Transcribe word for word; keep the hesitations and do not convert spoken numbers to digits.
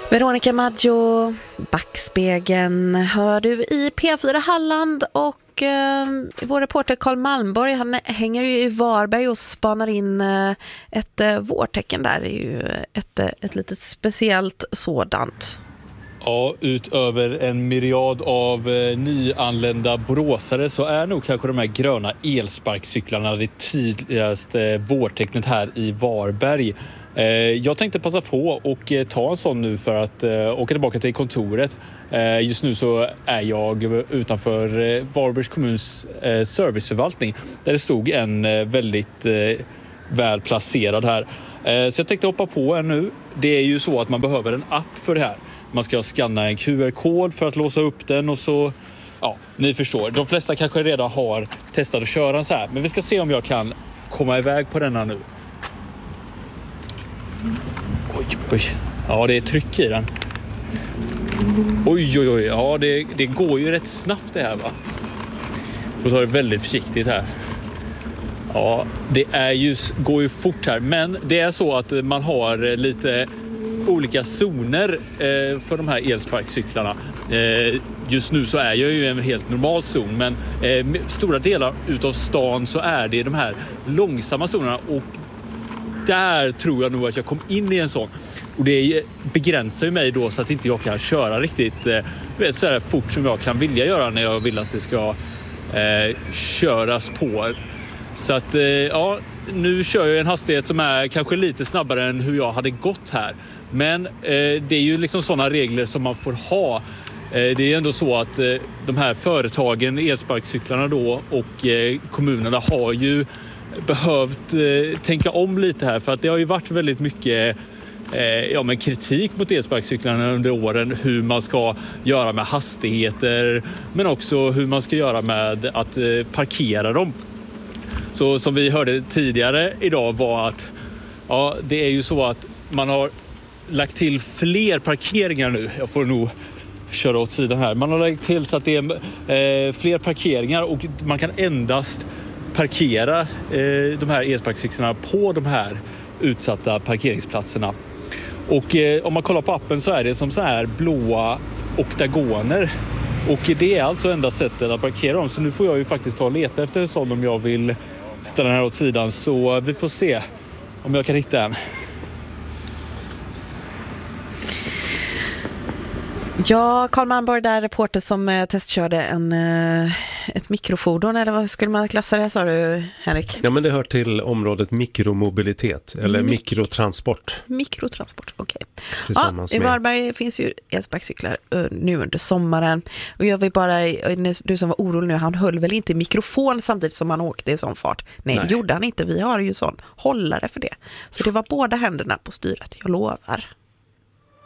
Veronica Maggio, Backspegeln hör du i P fyra Halland, och eh, vår reporter Carl Malmborg, han hänger ju i Varberg och spanar in eh, ett eh, vårtecken där. Det är ju ett, ett litet speciellt sådant. Ja, utöver en myriad av eh, nyanlända boråsare så är nog kanske de här gröna elsparkcyklarna det tydligaste vårtecknet här i Varberg. Eh, jag tänkte passa på och eh, ta en sån nu för att eh, åka tillbaka till kontoret. Eh, just nu så är jag utanför eh, Varbergs kommuns eh, serviceförvaltning där det stod en eh, väldigt eh, väl placerad här. Eh, så jag tänkte hoppa på en nu. Det är ju så att man behöver en app för det här. Man ska skanna en Q R-kod för att låsa upp den och så, ja, ni förstår. De flesta kanske redan har testat att köra så här. Men vi ska se om jag kan komma iväg på denna nu. Oj, oj. Ja, det är tryck i den. Oj, oj, oj. Ja, det, det går ju rätt snabbt det här, va? Får ta det väldigt försiktigt här. Ja, det är ju, går ju fort här. Men det är så att man har lite olika zoner eh, för de här elsparkcyklarna. Eh, just nu så är jag ju en helt normal zon, men eh, stora delar utav stan så är det de här långsamma zonerna, och där tror jag nog att jag kom in i en sån. Och det begränsar ju mig då så att inte jag kan köra riktigt eh, vet, så här fort som jag kan vilja göra när jag vill att det ska eh, köras på. Så att eh, ja, nu kör jag en hastighet som är kanske lite snabbare än hur jag hade gått här. Men eh, det är ju liksom sådana regler som man får ha. Eh, det är ändå så att eh, de här företagen, elsparkcyklarna då, och eh, kommunerna har ju behövt eh, tänka om lite här. För att det har ju varit väldigt mycket eh, ja, men kritik mot elsparkcyklarna under åren. Hur man ska göra med hastigheter, men också hur man ska göra med att eh, parkera dem. Så som vi hörde tidigare idag var att ja, det är ju så att man har lagt till fler parkeringar nu. Jag får nog köra åt sidan här. Man har lagt till så att det är eh, fler parkeringar, och man kan endast parkera eh, de här elsparkcyklarna på de här utsatta parkeringsplatserna. Och eh, om man kollar på appen så är det som så här blåa oktagoner. Och det är alltså enda sättet att parkera dem. Så nu får jag ju faktiskt ta och leta efter en sån om jag vill ställa den här åt sidan. Så vi får se om jag kan hitta en. Ja, Carl Malmborg där, reporter som eh, testkörde en, eh, ett mikrofordon, eller vad skulle man klassa det, sa du, Henrik? Ja, men det hör till området mikromobilitet, eller Mik- mikrotransport. Mikrotransport, okej. Okay. Ja, i Varberg finns ju elsparkcyklar uh, nu under sommaren. Och jag vill bara, du som var orolig nu, han höll väl inte mikrofon samtidigt som han åkte i sån fart? Nej, Nej. gjorde han inte. Vi har ju sån hållare för det. Så det var båda händerna på styret, jag lovar.